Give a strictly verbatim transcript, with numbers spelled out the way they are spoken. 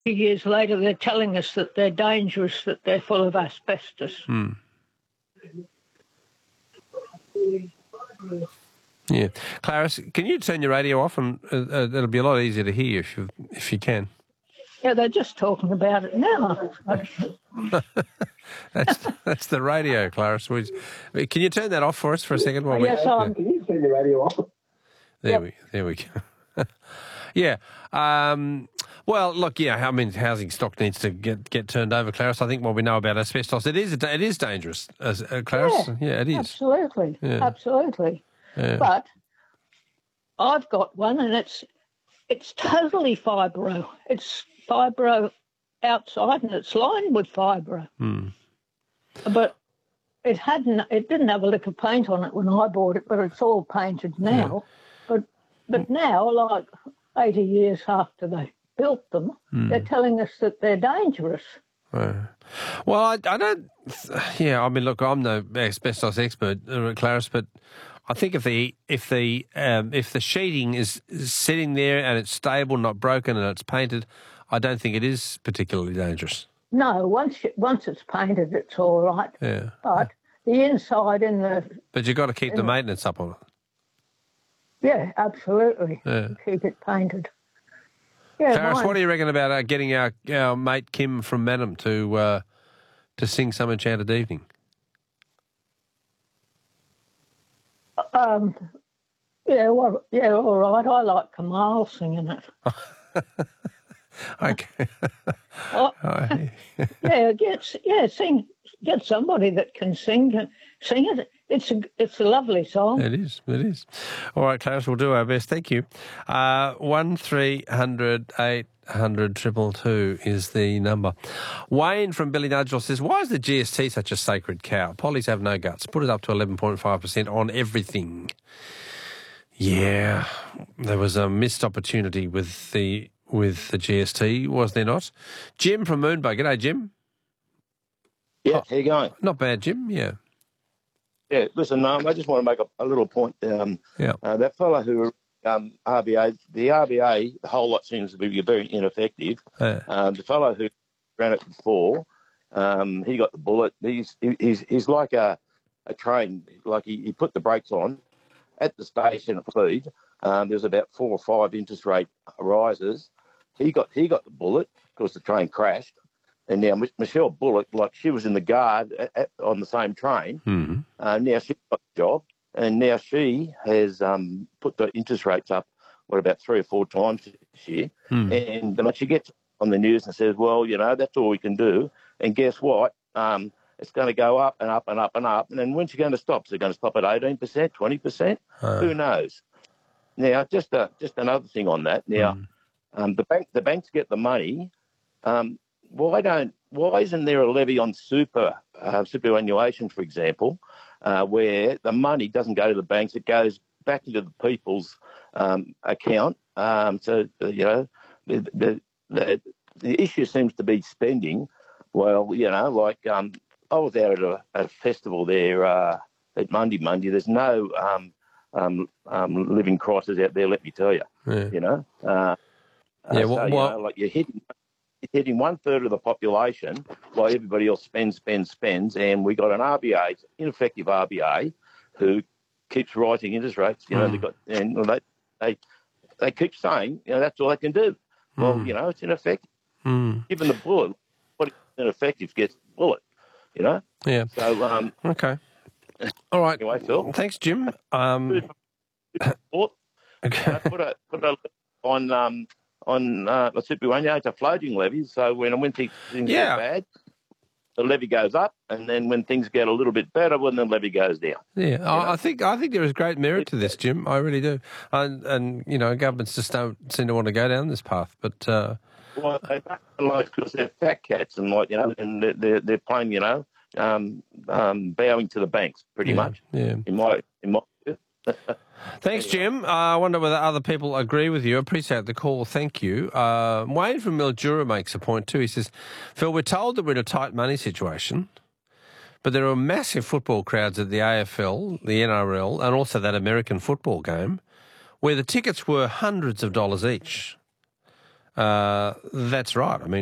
years later, they're telling us that they're dangerous, that they're full of asbestos. Hmm. Yeah. Clarice, can you turn your radio off? And uh, uh, it'll be a lot easier to hear if you, if you can. Yeah, they're just talking about it now. that's that's the radio, Clarice. Can you turn that off for us for a second? While yes, we, I'm... yeah. Can you turn the radio off? There Yep. we there we go. yeah. Um, well, look, yeah. I mean, housing stock needs to get, get turned over, Clarice. I think what we know about asbestos, it is it is dangerous, uh, Clarice. Yeah, yeah, it is. Absolutely, yeah. absolutely. Yeah. But I've got one, and it's it's totally fibro. It's fibro outside, and it's lined with fibro. Hmm. But it hadn't. It didn't have a lick of paint on it when I bought it, but it's all painted now. Yeah. But but now, like eighty years after they built them, hmm. they're telling us that they're dangerous. Uh, well, I, I don't. Yeah, I mean, look, I'm no asbestos expert, uh, Clarice, but I think if the if the um, if the sheeting is, is sitting there and it's stable, not broken, and it's painted, I don't think it is particularly dangerous. No, once you, once it's painted, it's all right. Yeah. But the inside in the... But you've got to keep the maintenance up on it. Yeah, absolutely. Yeah. Keep it painted. Yeah, Clarice, mine. what do you reckon about uh, getting our, our mate Kim from Madam to uh, to sing some Enchanted Evening? Um, yeah, well, yeah, all right. I like Kamal singing it. Okay. Oh, yeah, get yeah, sing. Get somebody that can sing sing it. It's a it's a lovely song. It is. It is. All right, Clarice, we'll do our best. Thank you. Uh, one three hundred eight hundred triple two is the number. Wayne from Billy Nudgel says, "Why is the G S T such a sacred cow? Pollies have no guts. Put it up to eleven point five percent on everything." Yeah, there was a missed opportunity with the. with the G S T, was there not? Jim from Moonbug. G'day, Jim. Yeah, oh, how you going? Not bad, Jim, yeah. Yeah, listen, um, I just want to make a, a little point. Um, yeah. Uh, that fellow who, um, R B A, the R B A, the whole lot seems to be very ineffective. Yeah. Um, the fellow who ran it before, um, he got the bullet. He's he's he's like a, a train, like he, he put the brakes on at the station at Fleet. Um, there's about four or five interest rate rises. He got he got the bullet because the train crashed, and now Michelle Bullock, like she was in the guard at, at, on the same train. Mm-hmm. Uh, now she got the job, and now she has um, put the interest rates up, what about three or four times this year. Mm. And then she gets on the news and says, "Well, you know, that's all we can do." And guess what? Um, it's going to go up and up and up and up. And then when's it going to stop? Is it going to stop at eighteen percent, twenty percent? Uh. Who knows? Now, just a, just another thing on that. Now. Mm. Um, the bank, the banks get the money. Um, why don't? Why isn't there a levy on super uh, superannuation, for example, uh, where the money doesn't go to the banks, it goes back into the people's um, account? Um, so uh, you know, the, the the the issue seems to be spending. Well, you know, like um, I was out at a, at a festival there uh, at Monday Monday. There's no um, um, um, living crisis out there. Let me tell you. Yeah. You know. Uh, Yeah, uh, well, so, you well, know, like you're hitting, you're hitting one third of the population while everybody else spends, spends, spends, and we got an R B A, ineffective R B A, who keeps rising interest rates. You know, mm. they got and they they they keep saying, you know, that's all they can do. Well, mm. you know, it's ineffective. Mm. Given the bullet, what ineffective gets the bullet. You know. Yeah. So um. Okay. All right. Anyway, Phil. Thanks, Jim. Um. Okay. Put a put a on um. on uh, the superannuation, it's a floating levy, so when, when things, things yeah. get bad, the levy goes up, and then when things get a little bit better, well, then the levy goes down. Yeah, I, I think I think there is great merit to this, Jim. I really do. And, and you know, governments just don't seem to want to go down this path, but... Uh... Well, they don't like because they're fat cats and, like, you know, and they're, they're, they're playing, you know, um, um, bowing to the banks, pretty yeah, much. Yeah. In my... In my Thanks, Jim. Uh, I wonder whether other people agree with you. I appreciate the call. Thank you. Uh, Wayne from Mildura makes a point too. He says, Phil, we're told that we're in a tight money situation, but there are massive football crowds at the A F L, the N R L, and also that American football game, where the tickets were hundreds of dollars each. Uh, that's right. I mean,